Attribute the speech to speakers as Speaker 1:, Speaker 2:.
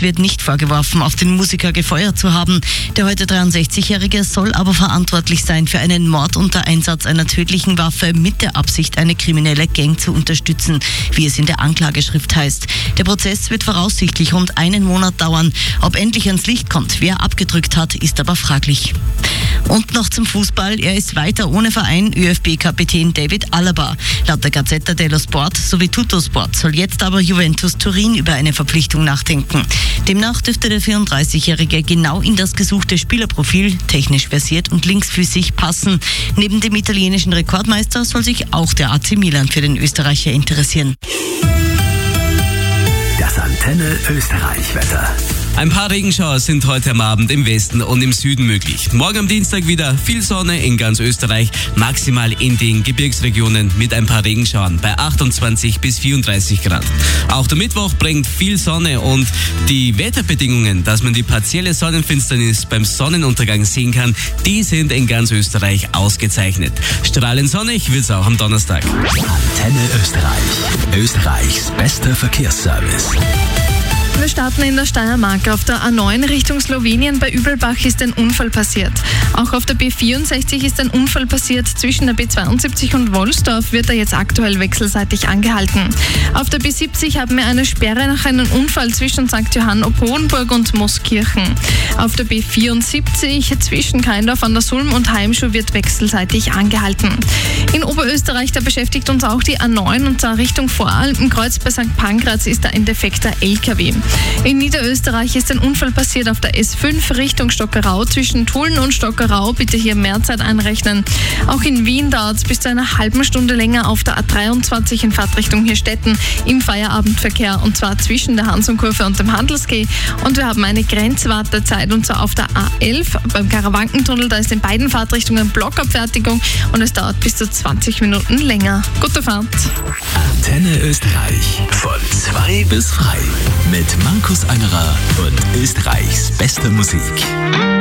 Speaker 1: wird nicht vorgeworfen, auf den Musiker gefeuert zu haben. Der heute 63-Jährige soll aber verantwortlich sein für einen Mord unter Einsatz einer tödlichen Waffe mit der Absicht, eine kriminelle Gang zu unterstützen, wie es in der Anklageschrift heißt. Der Prozess wird voraussichtlich rund einen Monat dauern. Ob endlich ans Licht kommt, wer abgedrückt hat, ist aber fraglich. Und noch zum Fußball. Er ist weiter ohne Verein. ÖFB-Kapitän David Alaba. Laut der Gazzetta dello Sport sowie Tuttosport soll jetzt aber Juventus Turin über eine Verpflichtung nachdenken. Demnach dürfte der 34-Jährige genau in das gesuchte Spielerprofil, technisch versiert und linksfüßig, passen. Neben dem italienischen Rekordmeister soll sich auch der AC Milan für den Österreicher interessieren.
Speaker 2: Das Antenne Österreich-Wetter.
Speaker 3: Ein paar Regenschauer sind heute am Abend im Westen und im Süden möglich. Morgen am Dienstag wieder viel Sonne in ganz Österreich, maximal in den Gebirgsregionen mit ein paar Regenschauern bei 28 bis 34 Grad. Auch der Mittwoch bringt viel Sonne und die Wetterbedingungen, dass man die partielle Sonnenfinsternis beim Sonnenuntergang sehen kann, die sind in ganz Österreich ausgezeichnet. Strahlend sonnig wird's auch am Donnerstag.
Speaker 2: Antenne Österreich. Österreichs bester Verkehrsservice.
Speaker 4: Wir starten in der Steiermark. Auf der A9 Richtung Slowenien bei Übelbach ist ein Unfall passiert. Auch auf der B64 ist ein Unfall passiert. Zwischen der B72 und Wollsdorf wird er jetzt aktuell wechselseitig angehalten. Auf der B70 haben wir eine Sperre nach einem Unfall zwischen St. Johann ob Hohenburg und Mooskirchen. Auf der B74 zwischen Kaindorf an der Sulm und Heimschuh wird wechselseitig angehalten. In Oberösterreich, da beschäftigt uns auch die A9 und zwar Richtung Voralpenkreuz bei St. Pankraz ist da ein defekter LKW. In Niederösterreich ist ein Unfall passiert auf der S5 Richtung Stockerau zwischen Tulln und Stockerau. Bitte hier mehr Zeit einrechnen. Auch in Wien dauert es bis zu einer halben Stunde länger auf der A23 in Fahrtrichtung Hirstetten im Feierabendverkehr und zwar zwischen der Hansonkurve und dem Handelsquai. Und wir haben eine Grenzwartezeit und zwar auf der A11 beim Karawankentunnel. Da ist in beiden Fahrtrichtungen Blockabfertigung und es dauert bis zu 20 Minuten länger. Gute Fahrt!
Speaker 2: Antenne Österreich. Von 2 bis frei. Mit Markus Angerer und Österreichs bester Musik.